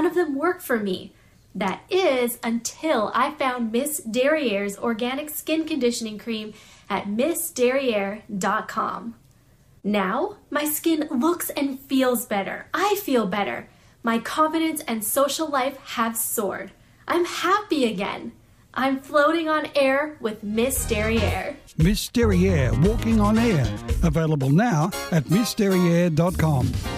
none of them work for me. That is until I found Miss Derriere's organic skin conditioning cream at missderriere.com. Now, my skin looks and feels better. I feel better. My confidence and social life have soared. I'm happy again. I'm floating on air with Miss Derriere. Miss Derriere, walking on air. Available now at missderriere.com.